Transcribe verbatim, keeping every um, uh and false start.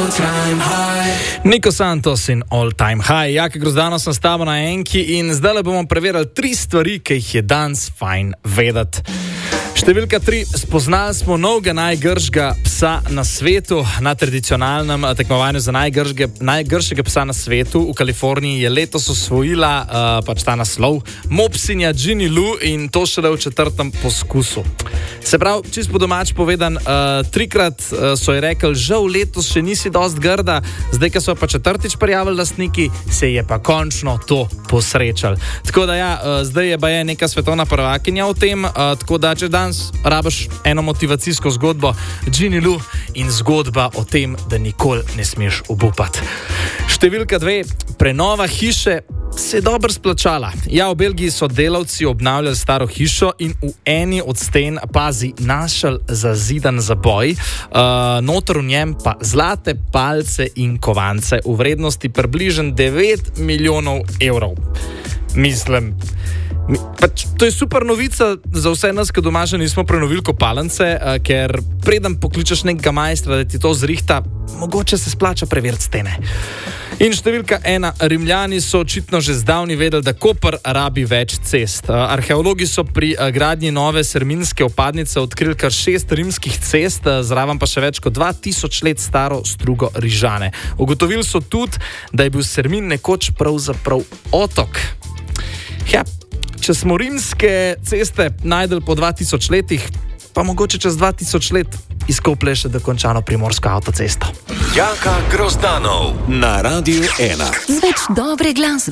Niko Santos in All Time High. Jaka Grozdano sem s tabo na enki in zdaj le bomo preverili tri stvari, ki jih je danes fajn vedeti. Številka tri. Spoznali smo novega najgršega psa na svetu. Na tradicionalnem tekmovanju za najgršge, najgršega psa na svetu v Kaliforniji je letos osvojila uh, pač ta naslov mopsinja Ginny Lou in to šele v četrtem poskusu. Se pravi, čist po domač povedan, uh, trikrat uh, so ji rekli, žal letos še nisi dost grda, zdaj, ko so pa četrtič prijavili lastniki, se je pa končno to posrečal. Tako da ja, uh, zdaj je baje neka svetovna prvakinja v tem, uh, tako da če danes rabiš eno motivacijsko zgodbo, Ginny Lou in zgodba o tem, da nikoli ne smeš obupati. Številka dve. Prenova hiše se je dobro splačala. Ja, v Belgiji so delavci obnavljali staro hišo in v eni od sten, pazi, našel zazidan zaboj, uh, noter v njem pa zlate palce in kovance v vrednosti približno devet milijonov evrov. Mislim, pač, to je super novica za vse nas, ki doma še nismo prenovili kopalnice, uh, ker preden pokličeš nekega majstra, da ti to zrihta, mogoče se splača preveriti stene. In številka ena. Rimljani so očitno že zdavni vedeli, da Koper rabi več cest. Arheologi so pri gradnji nove serminske opadnice odkrili kar šest rimskih cest, zraven pa še več kot dva tisoč let staro strugo Rižane. Ugotovili so tudi, da je bil Sermin nekoč pravzaprav otok. Ja, če smo rimske ceste najdeli po dva tisoč letih, pa mogoče čez dva tisoč let izkoplje še dokončano primorsko avtocesto. Jaka Grozdanov na Radiu ena. Z več dobre glasbe.